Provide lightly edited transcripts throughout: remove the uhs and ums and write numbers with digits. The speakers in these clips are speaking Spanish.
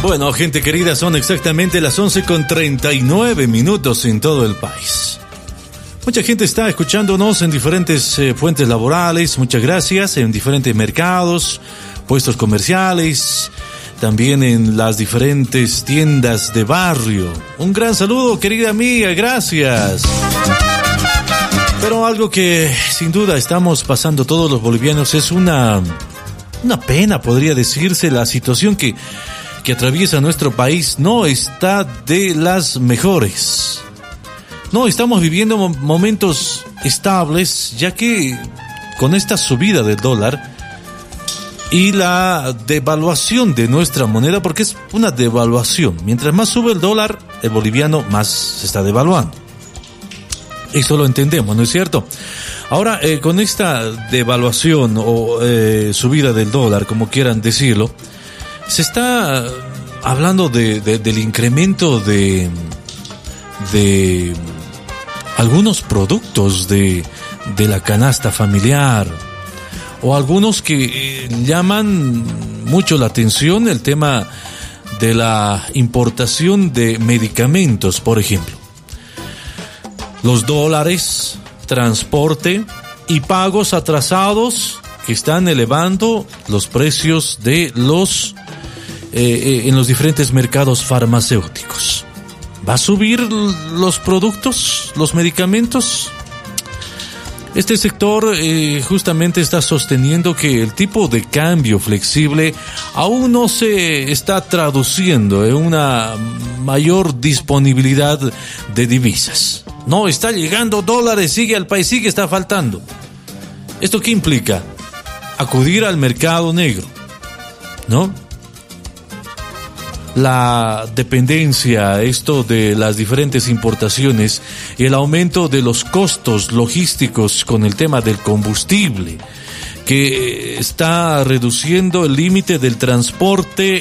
Bueno, gente querida, son exactamente las 11:39 en todo el país. Mucha gente está escuchándonos en diferentes fuentes laborales, muchas gracias, en diferentes mercados, puestos comerciales, también en las diferentes tiendas de barrio. Un gran saludo, querida amiga, gracias. Pero algo que sin duda estamos pasando todos los bolivianos es una pena, podría decirse. La situación que atraviesa nuestro país no está de las mejores. No estamos viviendo momentos estables, ya que con esta subida del dólar y la devaluación de nuestra moneda, porque es una devaluación, mientras más sube el dólar, el boliviano más se está devaluando. Eso lo entendemos, ¿no es cierto? Ahora, con esta devaluación o subida del dólar, como quieran decirlo, se está hablando del incremento de algunos productos de la canasta familiar, o algunos que llaman mucho la atención, el tema de la importación de medicamentos, por ejemplo. Los dólares, transporte y pagos atrasados que están elevando los precios de en los diferentes mercados farmacéuticos. ¿Va a subir los productos, los medicamentos? Este sector justamente está sosteniendo que el tipo de cambio flexible aún no se está traduciendo en una mayor disponibilidad de divisas. No está llegando dólares, sigue al país, sigue está faltando. ¿Esto qué implica? Acudir al mercado negro, ¿no? La dependencia, esto de las diferentes importaciones y el aumento de los costos logísticos con el tema del combustible, que está reduciendo el límite del transporte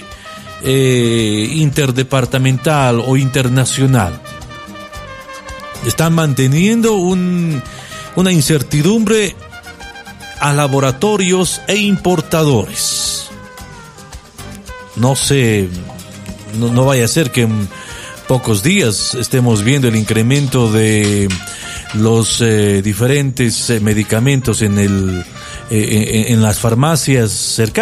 interdepartamental o internacional. Están manteniendo una incertidumbre a laboratorios e importadores. No sé, no vaya a ser que en pocos días estemos viendo el incremento de los diferentes medicamentos en las farmacias cercanas.